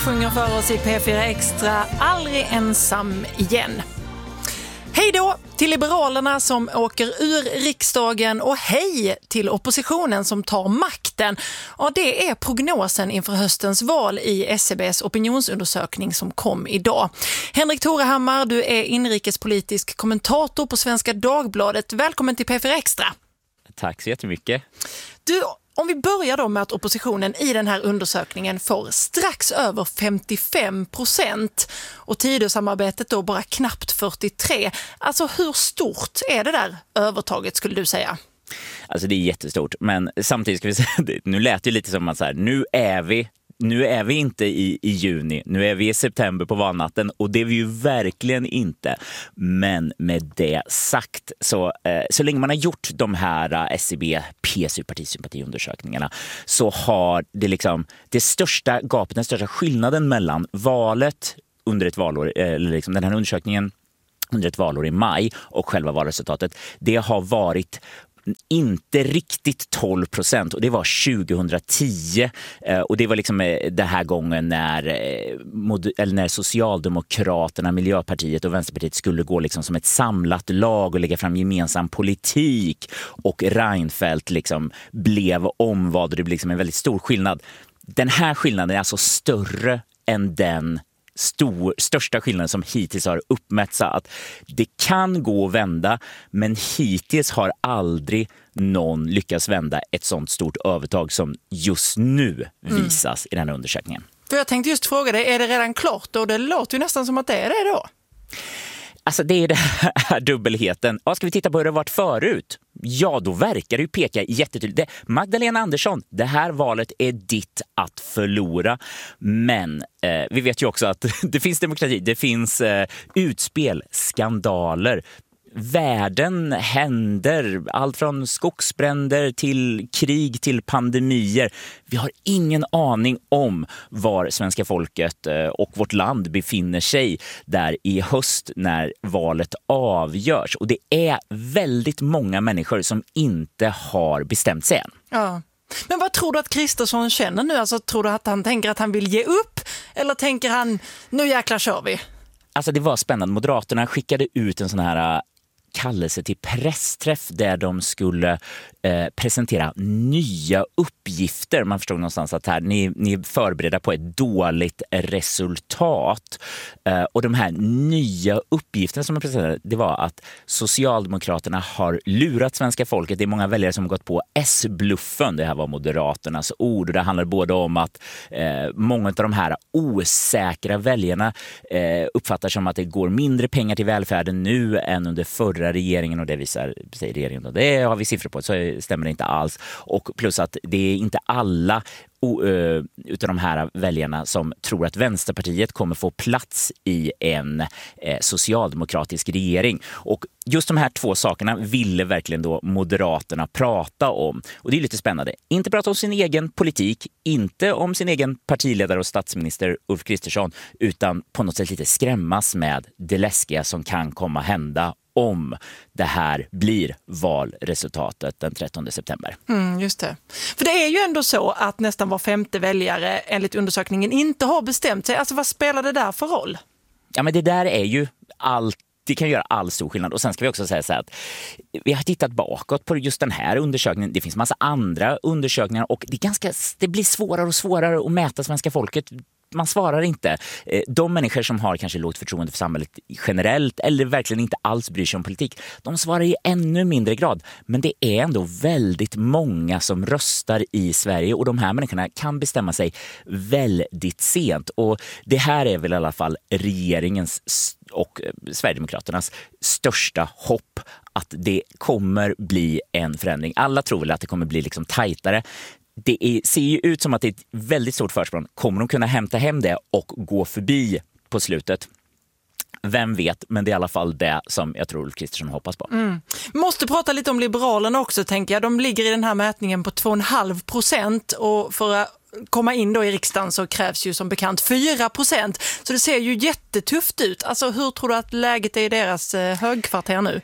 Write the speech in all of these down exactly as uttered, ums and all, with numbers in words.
sjunger för oss i P fyra Extra, aldrig ensam igen. Hej då till Liberalerna som åker ur riksdagen och hej till oppositionen som tar makten. Och det är prognosen inför höstens val i S C B:s opinionsundersökning som kom idag. Henrik Torehammar, du är inrikespolitisk kommentator på Svenska Dagbladet. Välkommen till P fyra Extra. Tack så jättemycket. Du, om vi börjar då med att oppositionen i den här undersökningen får strax över femtiofem procent och Tidösamarbetet då bara knappt fyrtiotre. Alltså hur stort är det där övertaget skulle du säga? Alltså det är jättestort, men samtidigt ska vi säga, nu lät det lite som att så här, nu är vi Nu är vi inte i, i juni, nu är vi i september på valnatten och det är vi ju verkligen inte. Men med det sagt, så, eh, så länge man har gjort de här eh, S C B P S U-partisympatiundersökningarna så har det liksom det största gapet, den största skillnaden mellan valet under ett valår, eller liksom den här undersökningen under ett valår i maj och själva valresultatet, det har varit inte riktigt tolv procent och det var tjugohundratio och det var liksom den här gången när, eller när Socialdemokraterna, Miljöpartiet och Vänsterpartiet skulle gå liksom som ett samlat lag och lägga fram gemensam politik och Reinfeldt liksom blev omvald och det blev liksom en väldigt stor skillnad. Den här skillnaden är alltså större än den Stor, största skillnaden som hittills har uppmätts, att det kan gå att vända, men hittills har aldrig någon lyckats vända ett sånt stort övertag som just nu visas mm. i den här undersökningen. För jag tänkte just fråga dig, är det redan klart? Och det låter ju nästan som att det är det då. Alltså det är det här dubbelheten. Ja, ska vi titta på hur det har varit förut? Ja, då verkar det ju peka jättetydligt. Magdalena Andersson, det här valet är ditt att förlora. Men eh, vi vet ju också att det finns demokrati, det finns eh, utspel, skandaler. Världen händer, allt från skogsbränder till krig till pandemier. Vi har ingen aning om var svenska folket och vårt land befinner sig där i höst när valet avgörs. Och det är väldigt många människor som inte har bestämt sig än. Ja. Men vad tror du att Kristersson känner nu? Alltså, tror du att han tänker att han vill ge upp? Eller tänker han, nu jäklar kör vi? Alltså det var spännande. Moderaterna skickade ut en sån här kallelse till pressträff där de skulle eh, presentera nya uppgifter. Man förstod någonstans att här, ni, ni är förberedda på ett dåligt resultat. Eh, och de här nya uppgifterna som man presenterade, det var att Socialdemokraterna har lurat svenska folket. Det är många väljare som har gått på S-bluffen. Det här var Moderaternas ord. Och det handlar både om att eh, många av de här osäkra väljarna eh, uppfattar som att det går mindre pengar till välfärden nu än under förra regeringen, och det visar säger regeringen då. Det har vi siffror på, så stämmer det inte alls. Och plus att det är inte alla o, ö, utav de här väljarna som tror att Vänsterpartiet kommer få plats i en eh, socialdemokratisk regering. Och just de här två sakerna ville verkligen då Moderaterna prata om. Och det är lite spännande. Inte prata om sin egen politik, inte om sin egen partiledare och statsminister Ulf Kristersson, utan på något sätt lite skrämmas med det läskiga som kan komma hända om det här blir valresultatet den trettonde september. Mm, just det. För det är ju ändå så att nästan var femte väljare enligt undersökningen inte har bestämt sig. Alltså vad spelar det där för roll? Ja, men det där är ju allt. Det kan göra all stor skillnad. Och sen ska vi också säga så här att vi har tittat bakåt på just den här undersökningen. Det finns massa andra undersökningar och det, är ganska, det blir svårare och svårare att mäta svenska folket. Man svarar inte. De människor som har kanske lågt förtroende för samhället generellt eller verkligen inte alls bryr sig om politik, de svarar i ännu mindre grad. Men det är ändå väldigt många som röstar i Sverige och de här människorna kan bestämma sig väldigt sent. Och det här är väl i alla fall regeringens och Sverigedemokraternas största hopp, att det kommer bli en förändring. Alla tror väl att det kommer bli liksom tajtare. Det är, ser ju ut som att det är ett väldigt stort försprång. Kommer de kunna hämta hem det och gå förbi på slutet? Vem vet, men det är i alla fall det som jag tror Ulf Kristersson hoppas på. Mm. Måste prata lite om Liberalerna också, tänker jag. De ligger i den här mätningen på två komma fem procent och för att komma in då i riksdagen så krävs ju som bekant fyra procent. Så det ser ju jättetufft ut. Alltså hur tror du att läget är i deras högkvarter nu?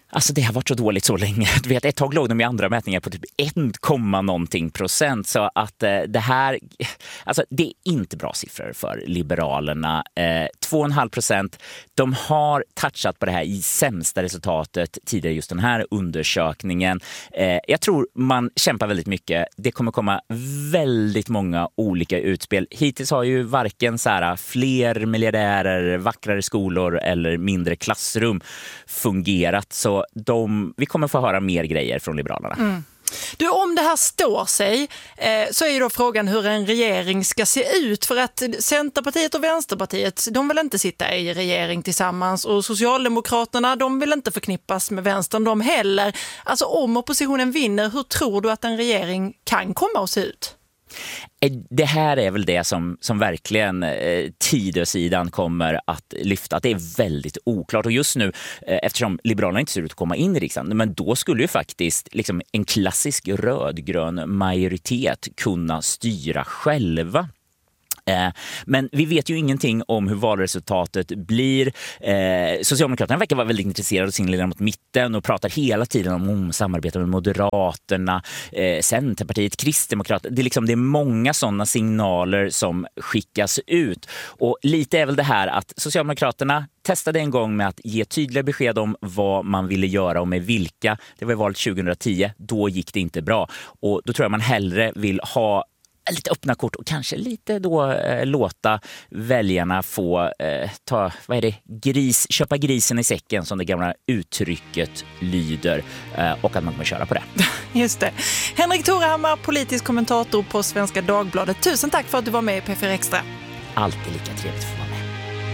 Alltså det har varit så dåligt så länge. Du vet, ett tag låg de i andra mätningar på typ ett komma någonting procent. Så att eh, det här, alltså det är inte bra siffror för Liberalerna. Eh, två komma fem procent, de har touchat på det här i sämsta resultatet tidigare just den här undersökningen. Eh, jag tror man kämpar väldigt mycket. Det kommer komma väldigt många olika utspel. Hittills har ju varken så här fler miljardärer, vackrare skolor eller mindre klassrum fungerat. Så de, vi kommer få höra mer grejer från Liberalerna. Mm. Du, om det här står sig eh, så är ju då frågan hur en regering ska se ut, för att Centerpartiet och Vänsterpartiet, de vill inte sitta i regering tillsammans, och Socialdemokraterna, de vill inte förknippas med vänstern de heller. Alltså om oppositionen vinner, hur tror du att en regering kan komma att se ut? Det här är väl det som, som verkligen eh, Tidösidan kommer att lyfta. Att det är väldigt oklart. Och just nu, eh, eftersom Liberalerna inte ser ut att komma in i riksdagen, men då skulle ju faktiskt liksom, en klassisk rödgrön majoritet kunna styra själva. Men vi vet ju ingenting om hur valresultatet blir. Eh, Socialdemokraterna verkar vara väldigt intresserade av sin ledare mot mitten och pratar hela tiden om, om samarbete med Moderaterna, eh, Centerpartiet, Kristdemokraterna. Det är, liksom, det är många sådana signaler som skickas ut. Och lite är väl det här att Socialdemokraterna testade en gång med att ge tydliga besked om vad man ville göra och med vilka. Det var i valet tjugohundratio. Då gick det inte bra. Och då tror jag man hellre vill ha lite öppna kort och kanske lite då eh, låta väljarna få eh, ta, vad är det, gris, köpa grisen i säcken som det gamla uttrycket lyder, eh, och att man kommer köra på det. Just det. Henrik Torehammar, politisk kommentator på Svenska Dagbladet. Tusen tack för att du var med i P fyra Extra. Alltid lika trevligt för